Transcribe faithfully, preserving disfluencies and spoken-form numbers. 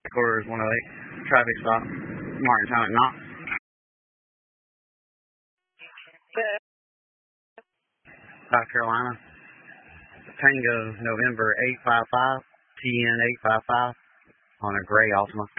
Quarters one oh eight. Traffic stop. Martintown at Knox. South Carolina. Tango November eight five five. T N eight five five on a gray Altima.